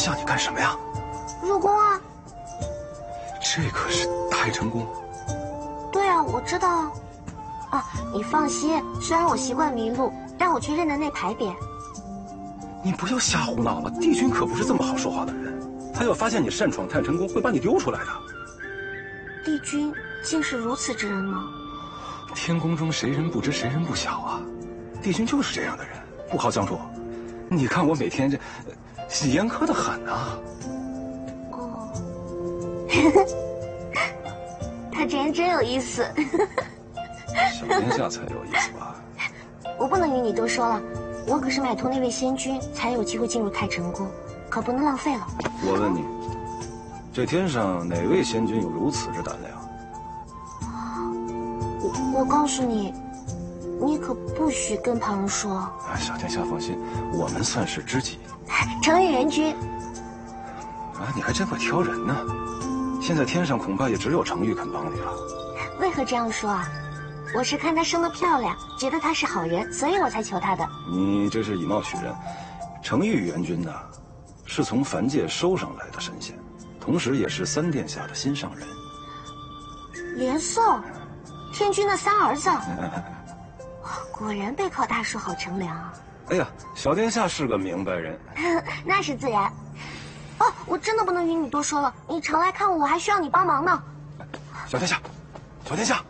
向你干什么呀？ 入宫啊。 这可是太晨宫。 对啊，我知道啊。啊，你放心，虽然我习惯迷路，但我却认得那牌匾。 你不要瞎胡闹了，帝君可不是这么好说话的人，他要发现你擅闯太晨宫，会把你丢出来的。 帝君竟是如此之人吗？ 天宫中谁人不知谁人不晓啊，帝君就是这样的人，不好相处。你看我每天这严苛的很啊。 哦，他这人真有意思。 小殿下才有意思吧？ 我不能与你多说了，我可是买通那位仙君，才有机会进入太晨宫，可不能浪费了。 我问你，这天上哪位仙君有如此之胆量？ 我告诉你，你可不许跟旁人说。 小殿下放心，我们算是知己。 程昱元君。 啊，你还真会挑人呢。现在天上恐怕也只有程昱肯帮你了。 为何这样说啊？我是看她生得漂亮，觉得她是好人，所以我才求她的。 你这是以貌取人。程昱元君呢，是从凡界收上来的神仙，同时也是三殿下的心上人。 连宋，天君的三儿子。果然背靠大树好乘凉啊！ 哎呀，小殿下是个明白人。 那是自然。哦，我真的不能与你多说了，你常来看我，我还需要你帮忙呢。 小殿下，小殿下。